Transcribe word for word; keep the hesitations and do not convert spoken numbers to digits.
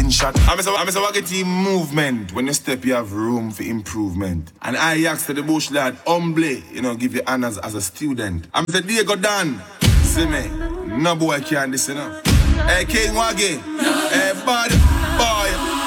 screenshot. I'm say, I'm say, what get movement? When you step, you have room for improvement. And I asked to the bush lad, humble, you know, give you honors as a student. I'm say, Diego Dan, see me, no boy can this, you know. Hey, King Waggy, hey, bud.